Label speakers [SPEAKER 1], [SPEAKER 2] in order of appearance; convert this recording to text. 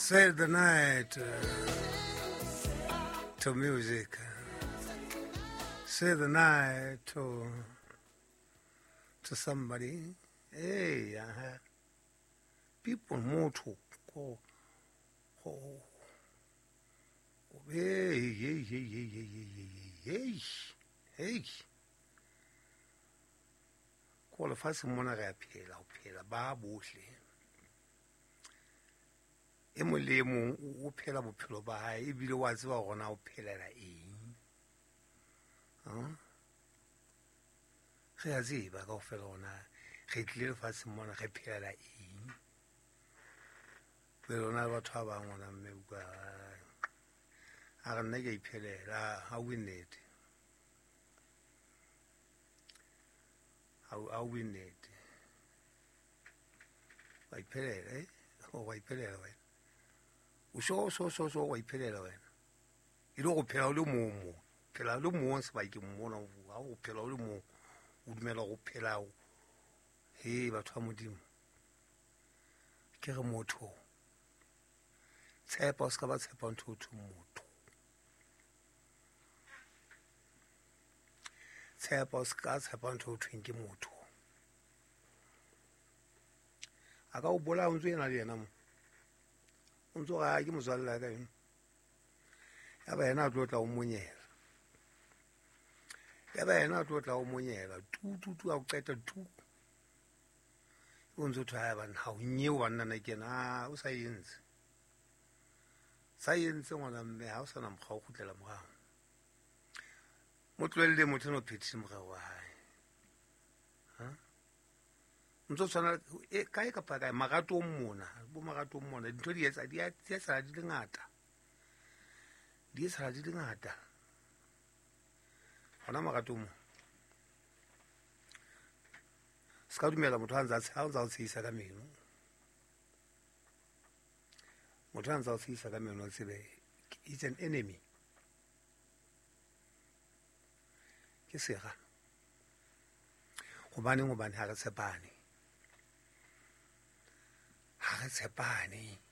[SPEAKER 1] Say the night to music. Say the night to somebody. Hey, people more to go. Hey. Ko lefatshe mona re a phela ba bohle. E mo le mong o phela bophelo ba hae e bile wa tseba gona o phelela eng. Re a tseba kaofela gona re tlile lefatsheng mona re phelela eng. Le lona batho ba bang gona mme utlwa a re nna ke a iphelela ha o nnete. Ha o nnete. Wa iphelela wa iphelela wena. O so wa iphelela wena. E le go phela o le mong phela le mong se ba ke mmona ha o phela o le mong o dumela go phela o he batho ba modimo ke re motho tshepa o ska ba tshepa ntho motho tshepa o ska tshepa ntho ke motho a ka o bola o ntse ena le yena mo o ntse ga ke motswalle ka eng ya ba yena a tlotla o monyela ya ba yena a tlotla o monyela tu a o qeta tu o ntse o thaya bana ha o nyeo banna na kena o sa yentse ngwana mme ha o sana mokgwa o khutlela morao mo tlwelle motho no phethise morao wa hae ntse tswana e kae ka paka magato mona dintho di etsa di etsa di le ngata hona magato mo ska dumela motho a ntse o tsheisa ka meno motho a ntse o tsheisa ka meno tsebe it's an enemy ke sega gobane ha re tshepane